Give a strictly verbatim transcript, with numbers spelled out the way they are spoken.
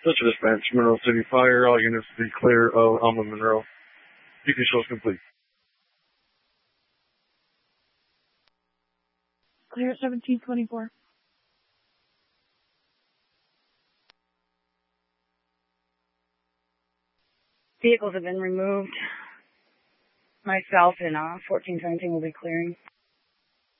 Central Dispatch, Monroe City Fire. All units to be clear of Alma Monroe. Beacon show is complete. Clear at seventeen twenty-four. Vehicles have been removed. Myself and uh, fourteen seventeen will be clearing.